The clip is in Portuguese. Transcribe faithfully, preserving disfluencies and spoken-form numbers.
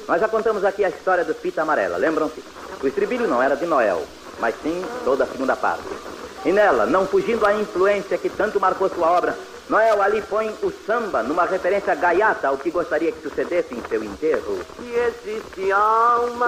Nós já contamos aqui a história do Fita Amarela, lembram-se? O estribilho não era de Noel, mas sim toda a segunda parte. E nela, não fugindo à influência que tanto marcou sua obra, Noel ali põe o samba numa referência gaiata ao que gostaria que sucedesse em seu enterro. Se existe alma